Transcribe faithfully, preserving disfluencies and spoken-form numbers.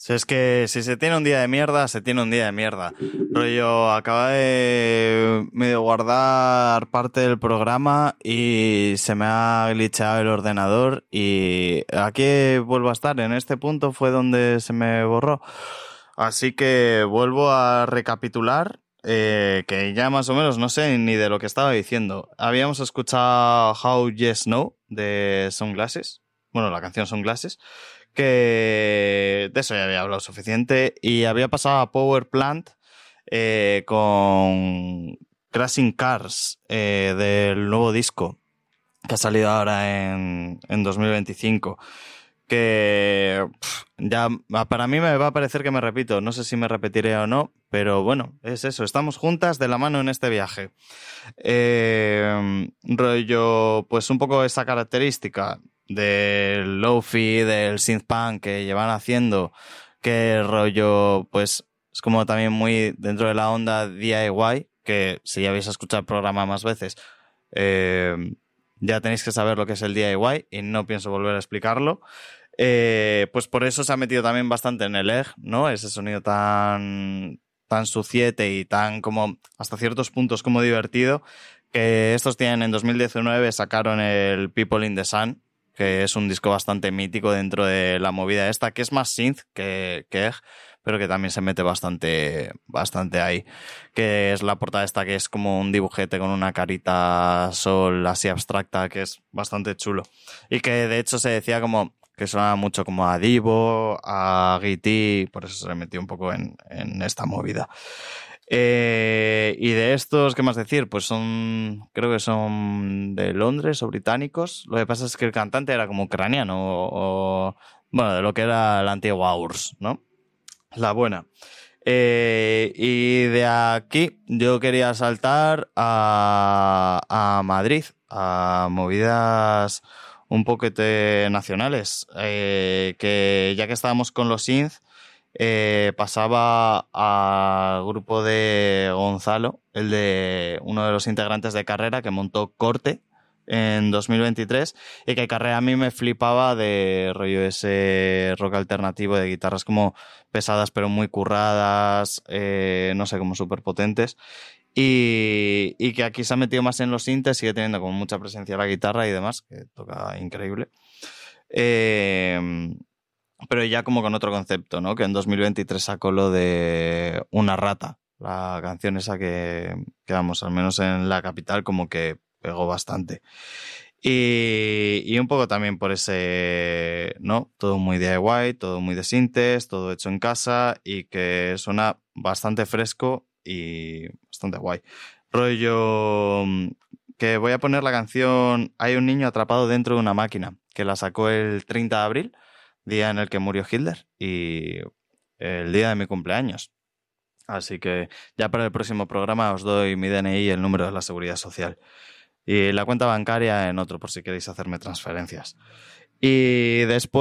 Si es que si se tiene un día de mierda, se tiene un día de mierda. Rollo, acaba de medio guardar parte del programa y se me ha glitchado el ordenador y aquí vuelvo a estar. En este punto fue donde se me borró. Así que vuelvo a recapitular, eh, que ya más o menos no sé ni de lo que estaba diciendo. Habíamos escuchado How Yes No de Sunglasses. Bueno, la canción Sunglasses. Que de eso ya había hablado suficiente y había pasado a Power Plant eh, con Crashing Cars eh, del nuevo disco que ha salido ahora en, en dos mil veinticinco, que pff, ya para mí me va a parecer que me repito, no sé si me repetiré o no, pero bueno, es eso, estamos juntas de la mano en este viaje. Eh, rollo, pues un poco esa característica del lo-fi, del synth-punk que llevan haciendo, que rollo, pues es como también muy dentro de la onda D I Y, que si ya habéis escuchado el programa más veces, eh, ya tenéis que saber lo que es el D I Y y no pienso volver a explicarlo. Eh, pues por eso se ha metido también bastante en el E G, ¿no? Ese sonido tan, tan suciete y tan como hasta ciertos puntos como divertido, que estos tienen en dos mil diecinueve sacaron el People in the Sun, que es un disco bastante mítico dentro de la movida esta, que es más synth que, que E G, pero que también se mete bastante, bastante ahí, que es la portada esta que es como un dibujete con una carita sol así abstracta, que es bastante chulo. Y que de hecho se decía como que suena mucho como a Divo, a Giti, por eso se le metió un poco en, en esta movida. Eh, y de estos, ¿qué más decir? Pues son, creo que son de Londres o británicos. Lo que pasa es que el cantante era como ucraniano o, o bueno, de lo que era la antigua U R S S, ¿no? La buena. Eh, y de aquí yo quería saltar a, a Madrid, a movidas un poquete nacionales, eh, que ya que estábamos con los synth, eh, pasaba al grupo de Gonzalo, el de uno de los integrantes de Carrera, que montó Corte en dos mil veintitrés, y que Carrera a mí me flipaba de rollo ese rock alternativo de guitarras como pesadas pero muy curradas, eh, no sé, como súper potentes. Y, y que aquí se ha metido más en los sintes, sigue teniendo como mucha presencia la guitarra y demás, que toca increíble. Eh, pero ya como con otro concepto, ¿no? Que en dos mil veintitrés sacó lo de Una Rata, la canción esa que, que vamos, al menos en la capital como que pegó bastante. Y, y un poco también por ese, ¿no? Todo muy D I Y, todo muy de sintes, todo hecho en casa y que suena bastante fresco y bastante guay. Rollo que voy a poner la canción Hay un niño atrapado dentro de una máquina, que la sacó el treinta de abril, día en el que murió Hitler y el día de mi cumpleaños. Así que ya para el próximo programa os doy mi D N I y el número de la Seguridad Social. Y la cuenta bancaria en otro, por si queréis hacerme transferencias. Y después